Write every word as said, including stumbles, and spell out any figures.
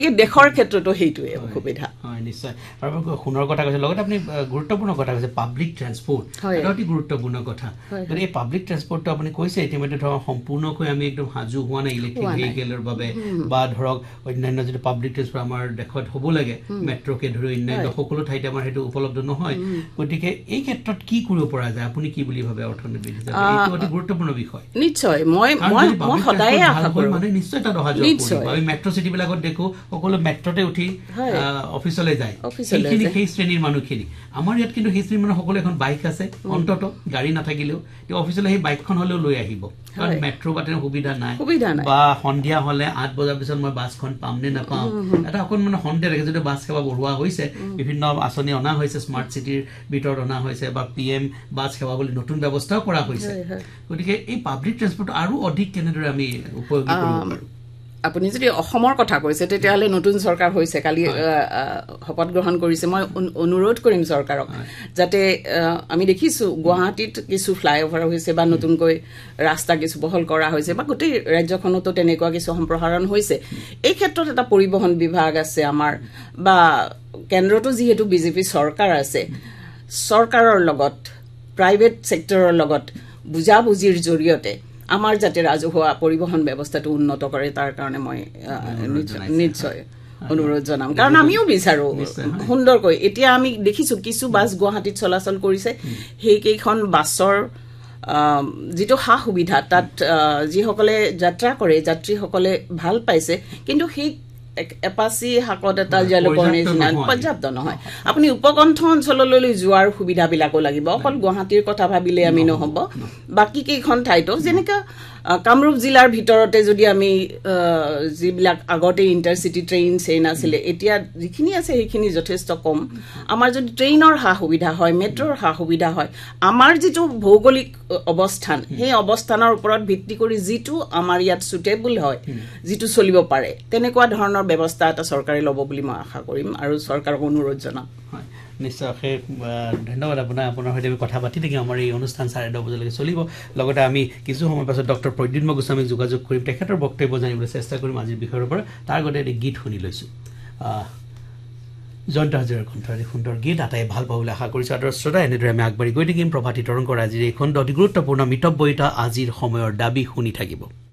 এই দেশৰ ক্ষেত্ৰতো হেইটোৱে অসুবিধা হয় নিশ্চয় আৰু খুনৰ কথা কৈছে লগত আপুনি গুৰুত্বপূৰ্ণ কথা কৈছে পাব্লিক ট্ৰান্সপোৰ্ট এটা অতি গুৰুত্বপূৰ্ণ কথা গতিকে এই পাব্লিক ট্ৰান্সপোৰ্টটো আপুনি কৈছে ইতিমধ্যে ধৰক সম্পূৰ্ণকৈ আমি একদম সাজু হোৱা নাই ইলেক্ট্ৰিক ভেহিকেলৰ বাবে বা ধৰক অন্যান্য যিটো পাব্লিক ট্ৰান্সপোৰ্ট আমাৰ দেশত হ'ব লাগে মেট্ৰ'কে ধৰি অন্যান্য সকলো ঠাইতে আমাৰ সেইটো উপলব্ধ নহয় গতিকে এই ক্ষেত্ৰত কি কৰিব পৰা যায় আপুনি কি বুলি ভাবে অৰ্থনীতিবিদ হিচাপে এইটো অতি গুৰুত্বপূৰ্ণ বিষয় নিশ্চয় মই মই মই সদায় আশা কৰোঁ মানে নিশ্চয় এটা অহা যোৱা কৰিব আমি মেট্ৰ' চিটি বিলাকত দেখো সকলো মেট্ৰ'তে উঠি অফিচলৈ যায় সেইখিনি সেই শ্ৰেণীৰ মানুহখিনি আমাৰ ইয়াত কিন্তু সেই শ্ৰেণীৰ মানুহ সকলো এখন বাইক আছে অন্তত গাড়ী নাথাকিলেও তেওঁ অফিচলৈ সেই বাইকখন হ'লেও লৈ আহিব কাৰণ মেট্ৰ' বা তেনে সুবিধা নাই বা সন্ধিয়া হ'লে আঠ বজাৰ পিছত মই বাছখন পাম নে নাপাম এটা অকণমান সন্দেহ থাকে যদি বাছ সেৱা বঢ়োৱা হৈছে বিভিন্ন আঁচনি অনা হৈছে স্মাৰ্ট চিটিৰ ভিতৰত অনা হৈছে বা পি এম বাছ সেৱা বুলি নতুন ব্যৱস্থাও কৰা হৈছে গতিকে এই পাব্লিক ট্ৰান্সপোৰ্ট আৰু অধিক কেনেদৰে আমি উপয়োগী কৰিব পাৰোঁ আপুনি যদি অসমৰ কথা কৈছে তেতিয়াহ'লে নতুন চৰকাৰ হৈছে কালি শপত গ্ৰহণ কৰিছে মই অনুৰোধ কৰিম চৰকাৰক যাতে আমি দেখিছোঁ গুৱাহাটীত কিছু ফ্লাইঅভাৰ হৈছে বা নতুনকৈ ৰাস্তা কিছু বহল কৰা হৈছে বা গোটেই ৰাজ্যখনতো তেনেকুৱা কিছু সম্প্ৰসাৰণ হৈছে এই ক্ষেত্ৰত এটা পৰিবহণ বিভাগ আছে আমাৰ বা কেন্দ্ৰতো যিহেতু বিজেপি চৰকাৰ আছে চৰকাৰৰ লগত প্ৰাইভেট ছেক্টৰৰ লগত বুজাবুজিৰ জৰিয়তে আমাৰ যাতে ৰাজহুৱা পৰিবহণ ব্যৱস্থাটো উন্নত কৰে তাৰ কাৰণে মই নিশ্চয় অনুৰোধ জনাম কাৰণ আমিও বিচাৰো সুন্দৰকৈ এতিয়া আমি দেখিছো কিছু বাছ গুৱাহাটীত চলাচল কৰিছে সেইকেইখন বাছৰ যিটো সা সুবিধা তাত যিসকলে যাত্ৰা কৰে যাত্ৰীসকলে ভাল পাইছে কিন্তু সেই এপাচি হাকত এটা জালুকৰ নিচিনা পৰ্যাপ্ত নহয় আপুনি উপকণ্ঠ অঞ্চললৈ যোৱাৰ সুবিধাবিলাকো লাগিব অকল গুৱাহাটীৰ কথা ভাবিলে আমি নহ'ব বাকী কেইখন ঠাইতো যেনেকৈ কামৰূপ জিলাৰ ভিতৰতে যদি আমি যিবিলাক আগতে ইণ্টাৰচিটি ট্ৰেইন চেইন আছিলে এতিয়া যিখিনি আছে সেইখিনি যথেষ্ট কম আমাৰ যদি ট্ৰেইনৰ সা সুবিধা হয় মেট্ৰ'ৰ সা সুবিধা হয় আমাৰ যিটো ভৌগোলিক অৱস্থান সেই অৱস্থানৰ ওপৰত ভিত্তি কৰি যিটো আমাৰ ইয়াত সুটেবল হয় যিটো চলিব পাৰে তেনেকুৱা ধৰণৰ ব্যৱস্থা এটা চৰকাৰে ল'ব বুলি মই আশা কৰিম আৰু চৰকাৰক অনুৰোধ জনাম নিশ্চয় সেই ধন্যবাদ আপোনাৰ আপোনাৰ সৈতে আমি কথা পাতি থাকিম আমাৰ এই অনুষ্ঠান চাৰে দহ বজালৈকে চলিব লগতে আমি কিছু সময় পাছত ডক্টৰ প্ৰদ্যুন্ম গোস্বামীক যোগাযোগ কৰিম তেখেতৰ বক্তব্য জানিবলৈ চেষ্টা কৰিম আজিৰ বিষয়ৰ পৰা তাৰ আগতে এটি গীত শুনি লৈছোঁ জয়ন্ত হাজৰিকাৰ কণ্ঠৰ এটি সুন্দৰ গীত আটাই ভাল পাব বুলি আশা কৰিছোঁ আৰু শ্ৰোতা এনেদৰে আমি আগবাঢ়ি গৈ থাকিম প্ৰভাতী তৰংগৰ আজিৰ এইখন অতি গুৰুত্বপূৰ্ণ মিতব্যয়িতা আজিৰ সময়ৰ দাবী শুনি থাকিব